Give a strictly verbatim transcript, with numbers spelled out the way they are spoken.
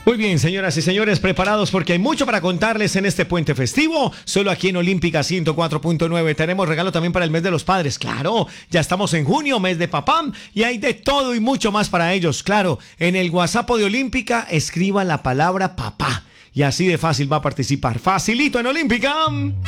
Muy bien, señoras y señores, preparados porque hay mucho para contarles en este puente festivo. Solo aquí en Olímpica ciento cuatro punto nueve tenemos regalo también para el mes de los padres. Claro, ya estamos en junio, mes de papá, y hay de todo y mucho más para ellos. Claro, en el WhatsApp de Olímpica escriba la palabra papá y así de fácil va a participar. Facilito en Olímpica.